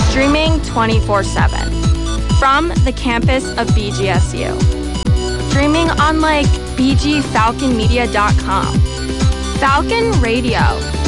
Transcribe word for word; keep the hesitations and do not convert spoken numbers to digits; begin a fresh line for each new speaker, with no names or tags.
streaming twenty-four seven from the campus of B G S U. Streaming on like b g falcon media dot com. Falcon Radio.